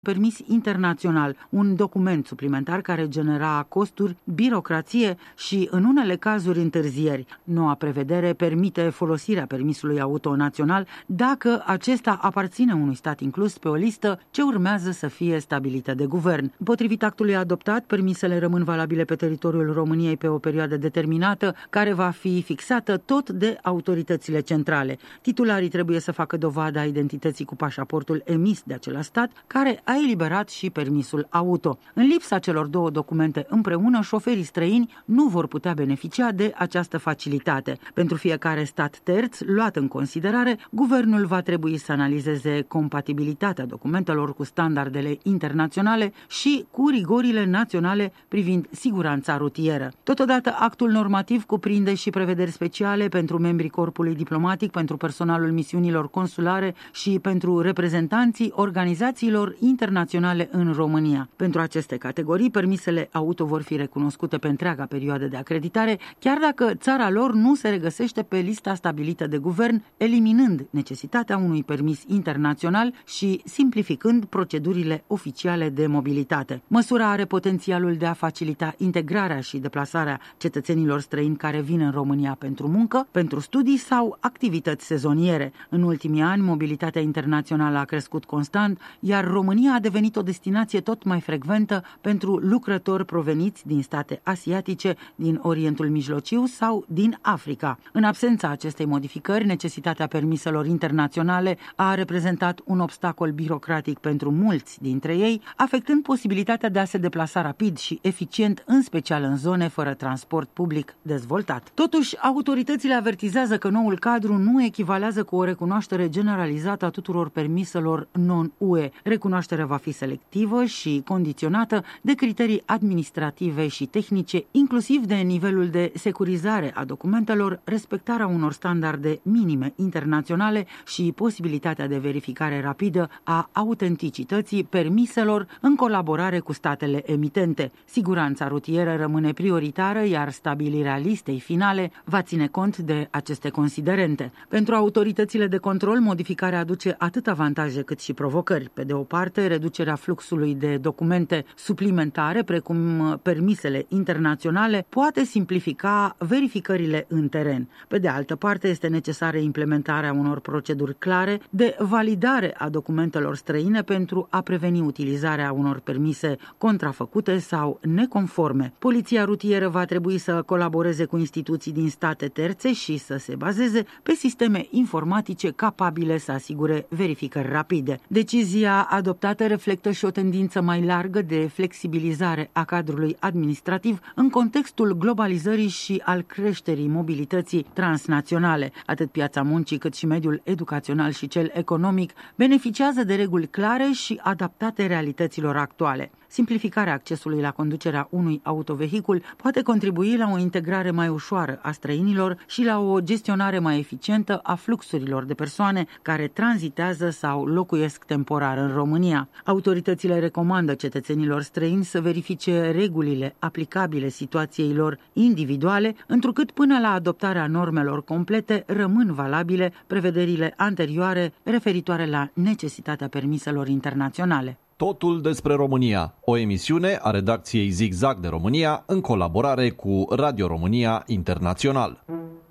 permis internațional, un document suplimentar care genera costuri, birocrație și, în unele cazuri, întârzieri. Noua prevedere permite folosirea permisului auto național dacă acesta aparține unui stat inclus pe o listă ce urmează să fie stabilită de guvern. Potrivit actului adoptat, permisele rămân valabile pe teritoriul României pe o perioadă determinată, care va fi fixată tot de autoritățile centrale. Titularii trebuie să facă dovada identității cu pașaportul emis de acela stat, care a eliberat și permisul auto. În lipsa celor două documente împreună, șoferii străini nu vor putea beneficia de această facilitate. Pentru fiecare stat terț luat în considerare, guvernul va trebui să analizeze compatibilitatea documentelor cu standardele internaționale și cu rigorile naționale privind siguranța rutieră. Totodată, actul normativ cuprinde și prevederi speciale pentru membrii corpului diplomatic, pentru personalul misiunilor consulare și pentru reprezentanții organizațiilor internaționale în România. Pentru aceste categorii, permisele auto vor fi recunoscute pe întreaga perioadă de acreditare, chiar dacă țara lor nu se regăsește pe lista stabilită de guvern, eliminând necesitatea unui permis internațional și simplificând procedurile oficiale de mobilitate. Măsura are potențialul de a facilita integrarea și deplasarea cetățenilor străini care vin în România pentru muncă, pentru studii sau activități sezoniere. În ultimii ani, mobilitatea internațională a crescut constant, iar România a devenit o destinație tot mai frecventă pentru lucrători proveniți din state asiatice, din Orientul Mijlociu sau din Africa. În absența acestei modificări, necesitatea permiselor internaționale a reprezentat un obstacol birocratic pentru mulți dintre ei, afectând posibilitatea de a se deplasa rapid și eficient, în special în zone fără transport public dezvoltat. Totuși, autoritățile avertizează că noul cadru nu echivalează cu o recunoaștere generalizată a tuturor permiselor non-UE. Recunoașterea va fi selectivă și condiționată de criterii administrative și tehnice, inclusiv de nivelul de securizare a documentelor, respectarea unor standarde minime internaționale și posibilitatea de verificare rapidă a autenticității permiselor în colaborare cu statele emitente. Siguranța rutieră rămâne prioritară, iar stabilirea listei finale va ține cont de aceste considerente. Pentru autoritățile de control, modificarea aduce atât avantaje cât și provocări. Pe de o parte, reducerea fluxului de documente suplimentare, precum permisele internaționale, poate simplifica verificările în teren. Pe de altă parte, este necesară implementarea unor proceduri clare de validare a documentelor străine pentru a preveni utilizarea unor permise contrafăcute sau neconforme. Poliția rutieră va trebui să colaboreze cu instituții din state terțe și să se bazeze pe sisteme informatice capabile să asigure verificări rapide. Decizia adoptată reflectă și o tendință mai largă de flexibilizare a cadrului administrativ în contextul globalizării și al creșterii mobilității transnaționale. Atât piața muncii cât și mediul educațional și cel economic beneficiază de reguli clare și adaptate realităților actuale. Simplificarea accesului la conducerea unui autovehicul poate contribui la o integrare mai ușoară a străinilor și la o gestionare mai eficientă a fluxurilor de persoane care tranzitează sau locuiesc temporar în România. Autoritățile recomandă cetățenilor străini să verifice regulile aplicabile situației lor individuale, întrucât până la adoptarea normelor complete rămân valabile prevederile anterioare referitoare la necesitatea permiselor internaționale. Totul despre România, o emisiune a redacției Zigzag de România în colaborare cu Radio România Internațional.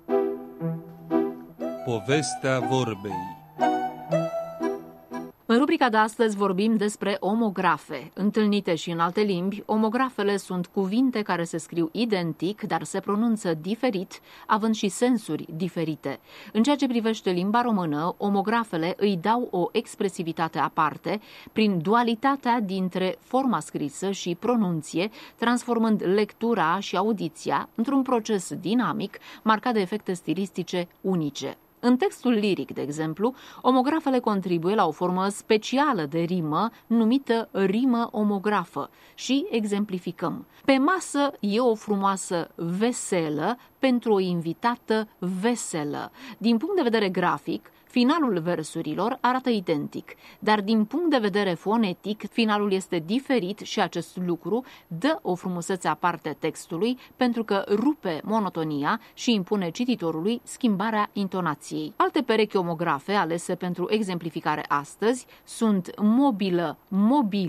Povestea vorbei. În rubrica de astăzi vorbim despre omografe. Întâlnite și în alte limbi, omografele sunt cuvinte care se scriu identic, dar se pronunță diferit, având și sensuri diferite. În ceea ce privește limba română, omografele îi dau o expresivitate aparte prin dualitatea dintre forma scrisă și pronunție, transformând lectura și audiția într-un proces dinamic marcat de efecte stilistice unice. În textul liric, de exemplu, omografele contribuie la o formă specială de rimă numită rimă omografă și exemplificăm. Pe masă e o frumoasă veselă pentru o invitată veselă. Din punct de vedere grafic, Finalul versurilor arată identic, dar din punct de vedere fonetic, finalul este diferit și acest lucru dă o frumusețe aparte textului pentru că rupe monotonia și impune cititorului schimbarea intonației. Alte perechi omografe alese pentru exemplificare astăzi sunt mobilă, mobil,